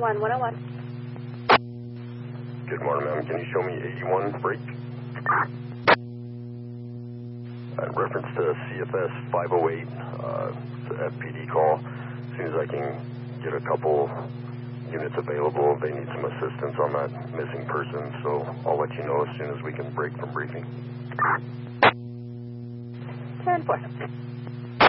101. Good morning, ma'am. Can you show me 81 break? In reference to CFS 508, it's an FPD call. As soon as I can get a couple units available, they need some assistance on that missing person, so I'll let you know as soon as we can break from briefing. 10-4.